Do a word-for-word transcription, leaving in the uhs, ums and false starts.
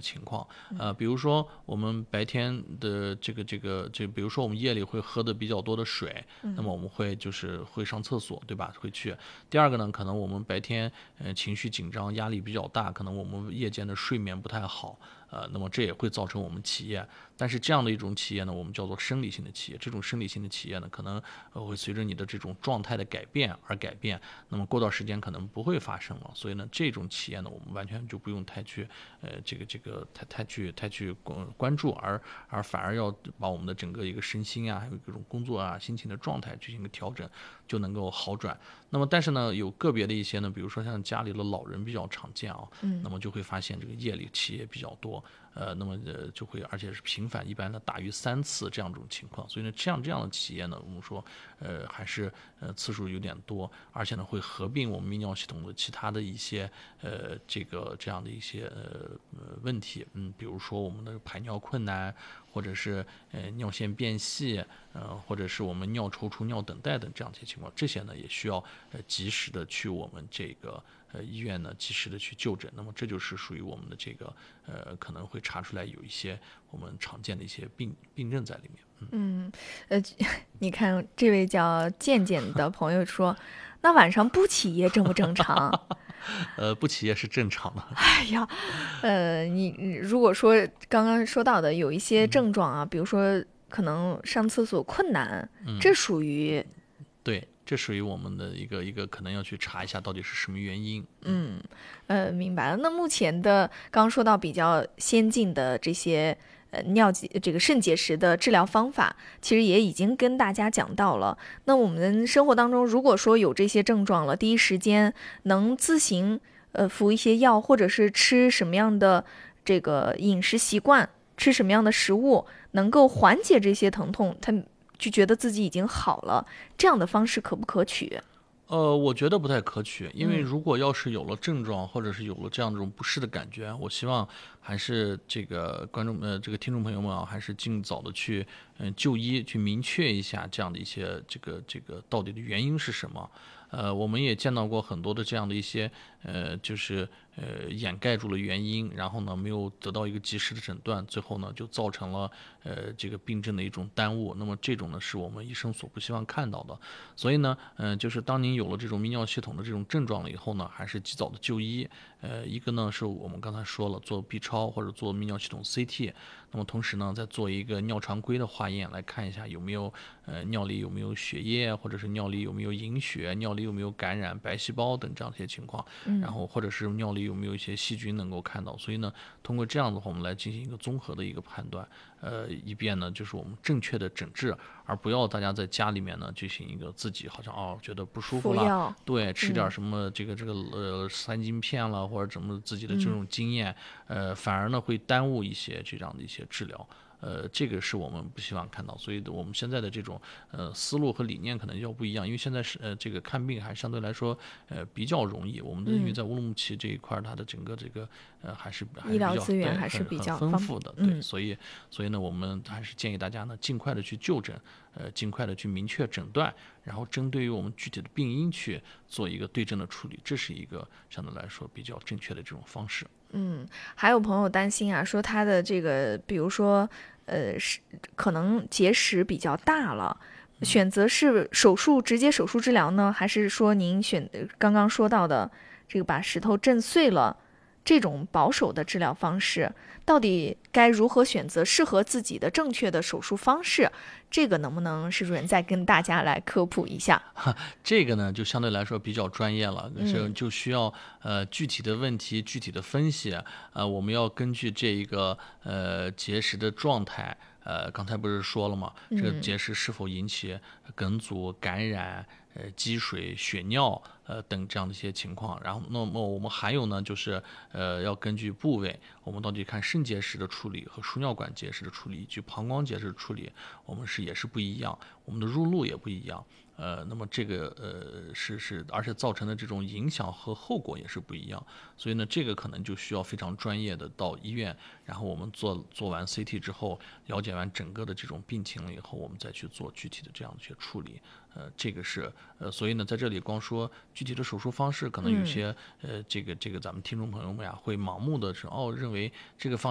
情况。呃，比如说我们白天的这个这个这，比如说我们夜里会喝的比较多的水，那么我们会就是会上厕所，对吧？会去。第二个呢，可能我们白天呃情绪紧张，压力比较大，可能我们夜间的睡眠不太好。呃，那么这也会造成我们企业，但是这样的一种企业呢，我们叫做生理性的企业。这种生理性的企业呢，可能呃会随着你的这种状态的改变而改变，那么过段时间可能不会发生了。所以呢，这种企业呢，我们完全就不用太去呃这个这个太太去太去关关注，而而反而要把我们的整个一个身心啊，还有各种工作啊、心情的状态进行一个调整，就能够好转。那么但是呢，有个别的一些呢，比如说像家里的老人比较常见啊，嗯，那么就会发现这个夜里起夜比较多。呃，那么呃就会，而且是频繁，一般呢大于三次这样一种情况，所以呢，这样这样的企业呢，我们说，呃，还是呃次数有点多，而且呢会合并我们泌尿系统的其他的一些呃这个这样的一些呃呃问题，嗯，比如说我们的排尿困难，或者是呃尿线变细，呃，或者是我们尿抽搐、尿等待等这样一些情况，这些呢也需要呃及时的去我们这个。呃，医院呢及时的去就诊，那么这就是属于我们的这个呃，可能会查出来有一些我们常见的一些病病症在里面。 嗯，呃，你看这位叫健健的朋友说，那晚上不起夜正不正常？ 呃，不起夜是正常的。 哎呀，呃，你如果说刚刚说到的有一些症状啊，嗯、比如说可能上厕所困难， 嗯、 这属于对。这属于我们的一个一个可能要去查一下到底是什么原因。 嗯，呃，明白了。那目前的刚刚说到比较先进的这些呃尿结这个肾结石的治疗方法，其实也已经跟大家讲到了。那我们生活当中如果说有这些症状了，第一时间能自行呃服一些药，或者是吃什么样的这个饮食习惯，吃什么样的食物能够缓解这些疼痛，他就觉得自己已经好了，这样的方式可不可取？ 呃，我觉得不太可取，因为如果要是有了症状，或者是有了这样一种不适的感觉，我希望还是这个观众呃，这个听众朋友们啊，还是尽早的去嗯、呃、就医，去明确一下这样的一些这个这个到底的原因是什么。呃，我们也见到过很多的这样的一些呃，就是呃掩盖住了原因，然后呢没有得到一个及时的诊断，最后呢就造成了呃这个病症的一种耽误。那么这种呢是我们医生所不希望看到的。所以呢，嗯、呃，就是当您有了这种泌尿系统的这种症状了以后呢，还是及早的就医。呃，一个呢是我们刚才说了，做 B 超或者做泌尿系统 C T， 那么同时呢再做一个尿常规的化验，来看一下有没有呃尿里有没有血液，或者是尿里有没有隐血，尿里有没有感染白细胞等这样一些情况，然后或者是尿里有没有一些细菌能够看到。所以呢，通过这样的话，我们来进行一个综合的一个判断，呃，以便呢就是我们正确的诊治，而不要大家在家里面呢进行一个自己好像哦觉得不舒服了，对，吃点什么这个这个呃三金片了，或者怎么自己的这种经验，嗯、呃，反而呢会耽误一些这样的一些治疗。呃，这个是我们不希望看到，所以我们现在的这种呃思路和理念可能要不一样，因为现在是呃这个看病还相对来说呃比较容易，我们的因为在乌鲁木齐这一块，它的整个这个呃还是还是医疗比较资源还是比较很丰富的， 嗯、 对，所以所以呢，我们还是建议大家呢尽快的去就诊，呃，尽快的去明确诊断，然后针对于我们具体的病因去做一个对症的处理，这是一个相对来说比较正确的这种方式。 嗯，还有朋友担心啊，说他的这个，比如说，呃，是可能结石比较大了，选择是手术直接手术治疗呢，还是说您选刚刚说到的这个把石头震碎了这种保守的治疗方式，到底该如何选择适合自己的正确的手术方式？这个能不能施主任再跟大家来科普一下？ 这个呢，就相对来说比较专业了，就嗯、 就需要呃具体的问题具体的分析，呃，我们要根据这一个呃结石的状态。呃，刚才不是说了吗？这个结石是否引起梗阻、感染、呃积水、血尿呃等这样的一些情况？然后，那么我们还有呢，就是呃要根据部位，我们到底看肾结石的处理和输尿管结石的处理以及膀胱结石的处理，我们是也是不一样，我们的入路也不一样。呃，那么这个呃是是，而且造成的这种影响和后果也是不一样，所以呢，这个可能就需要非常专业的到医院，然后我们做做完 C T 之后，了解完整个的这种病情了以后，我们再去做具体的这样的一些处理。呃，这个是呃，所以呢，在这里光说具体的手术方式，可能有些、嗯、呃，这个这个咱们听众朋友们呀，会盲目的是哦，认为这个方。